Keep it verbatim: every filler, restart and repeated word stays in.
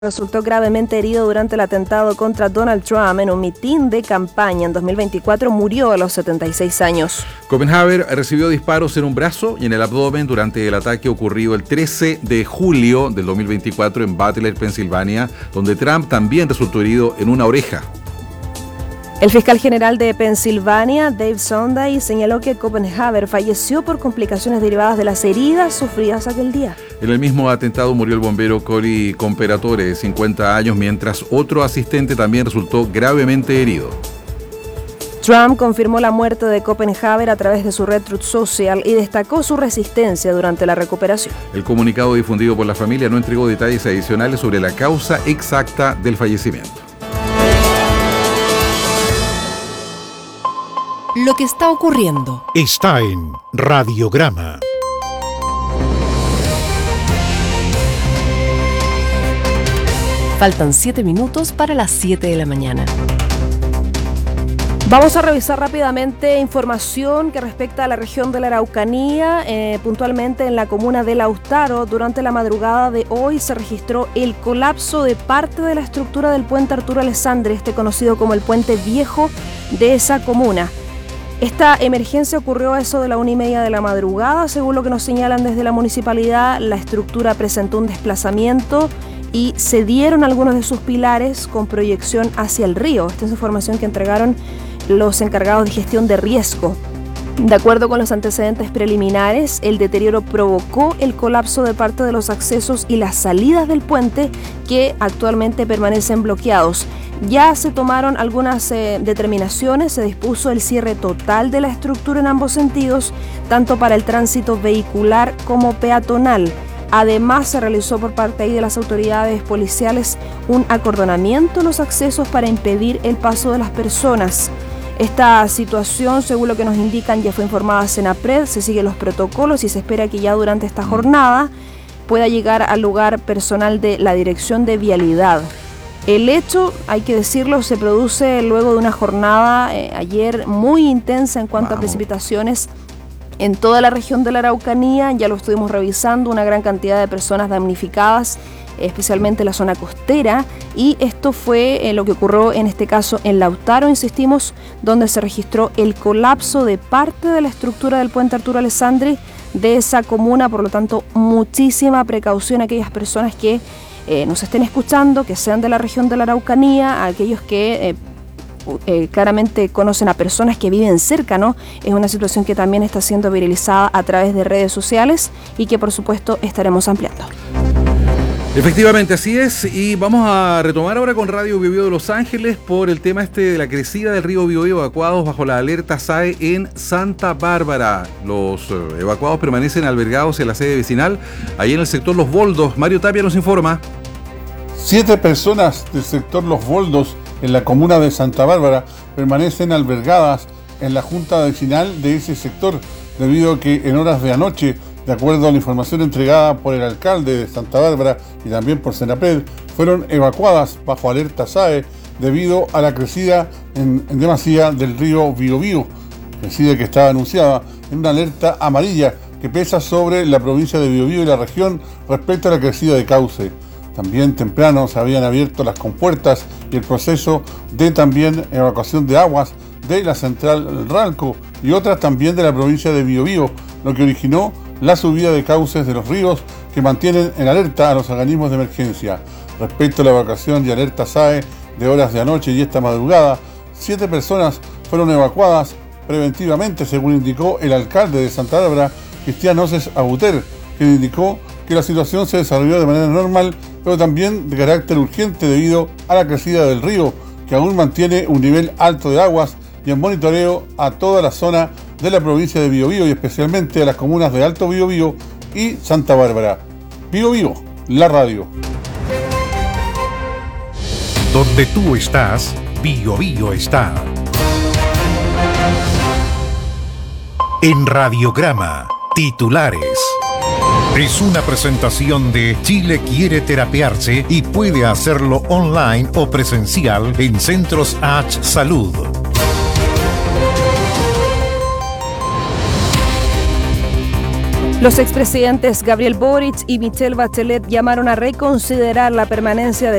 Resultó gravemente herido durante el atentado contra Donald Trump en un mitin de campaña en dos mil veinticuatro. Murió a los setenta y seis años. Copenhaver recibió disparos en un brazo y en el abdomen durante el ataque ocurrido el trece de julio del dos mil veinticuatro en Butler, Pensilvania, donde Trump también resultó herido en una oreja. El fiscal general de Pensilvania, Dave Sunday, señaló que Copenhaver falleció por complicaciones derivadas de las heridas sufridas aquel día. En el mismo atentado murió el bombero Cory Comperatore, de cincuenta años, mientras otro asistente también resultó gravemente herido. Trump confirmó la muerte de Copenhaver a través de su red Truth Social y destacó su resistencia durante la recuperación. El comunicado difundido por la familia no entregó detalles adicionales sobre la causa exacta del fallecimiento. Lo que está ocurriendo está en Radiograma. Faltan siete minutos para las siete de la mañana. Vamos a revisar rápidamente información que respecta a la región de la Araucanía, eh, puntualmente en la comuna de Lautaro. Durante la madrugada de hoy se registró el colapso de parte de la estructura del puente Arturo Alessandri, este conocido como el puente viejo de esa comuna. Esta emergencia ocurrió a eso de la una y media de la madrugada. Según lo que nos señalan desde la municipalidad, la estructura presentó un desplazamiento y cedieron algunos de sus pilares con proyección hacia el río. Esta es información que entregaron los encargados de gestión de riesgo. De acuerdo con los antecedentes preliminares, el deterioro provocó el colapso de parte de los accesos y las salidas del puente, que actualmente permanecen bloqueados. Ya se tomaron algunas eh, determinaciones, se dispuso el cierre total de la estructura en ambos sentidos, tanto para el tránsito vehicular como peatonal. Además, se realizó por parte ahí de las autoridades policiales un acordonamiento en los accesos para impedir el paso de las personas. Esta situación, según lo que nos indican, ya fue informada a Senapred, se siguen los protocolos y se espera que ya durante esta jornada pueda llegar al lugar personal de la Dirección de Vialidad. El hecho, hay que decirlo, se produce luego de una jornada eh, ayer muy intensa en cuanto Vamos. a precipitaciones en toda la región de la Araucanía. Ya lo estuvimos revisando, una gran cantidad de personas damnificadas, especialmente en la zona costera, y esto fue eh, lo que ocurrió en este caso en Lautaro, insistimos, donde se registró el colapso de parte de la estructura del puente Arturo Alessandri de esa comuna. Por lo tanto, muchísima precaución a aquellas personas que eh, nos estén escuchando, que sean de la región de la Araucanía, a aquellos que eh, eh, claramente conocen a personas que viven cerca, ¿no? Es una situación que también está siendo viralizada a través de redes sociales y que por supuesto estaremos ampliando. Efectivamente, así es, y vamos a retomar ahora con Radio Biobío de Los Ángeles por el tema este de la crecida del río Biobío, evacuados bajo la alerta S A E en Santa Bárbara. Los eh, evacuados permanecen albergados en la sede vecinal, ahí en el sector Los Boldos. Mario Tapia nos informa. Siete personas del sector Los Boldos en la comuna de Santa Bárbara permanecen albergadas en la junta vecinal de ese sector, debido a que en horas de anoche, de acuerdo a la información entregada por el alcalde de Santa Bárbara y también por Senapred, fueron evacuadas bajo alerta S A E debido a la crecida en, en demasía del río Biobío, crecida que estaba anunciada en una alerta amarilla que pesa sobre la provincia de Biobío y la región respecto a la crecida de cauce. También temprano se habían abierto las compuertas y el proceso de también evacuación de aguas de la central Ralco y otras también de la provincia de Biobío, lo que originó la subida de cauces de los ríos que mantienen en alerta a los organismos de emergencia. Respecto a la evacuación y alerta S A E de horas de anoche y esta madrugada, siete personas fueron evacuadas preventivamente, según indicó el alcalde de Santa Bárbara, Cristian Oces Abuter, quien indicó que la situación se desarrolló de manera normal, pero también de carácter urgente debido a la crecida del río, que aún mantiene un nivel alto de aguas, y en monitoreo a toda la zona de la provincia de Biobío y especialmente a las comunas de Alto Biobío y Santa Bárbara. Biobío, la radio. Donde tú estás, Biobío está. En Radiograma, titulares. Es una presentación de Chile quiere terapiarse y puede hacerlo online o presencial en Centros H Salud. Los expresidentes Gabriel Boric y Michelle Bachelet llamaron a reconsiderar la permanencia de